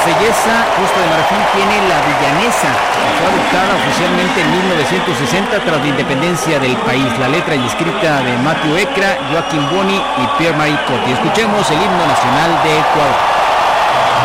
marsellesa, Costa de Marfil tiene la villanesa, que fue adoptada oficialmente en 1960 tras la independencia del país. La letra y escrita de Matthew Ekra, Joaquín Boni y Pierre-Marie Coty. Escuchemos el himno nacional de Ecuador.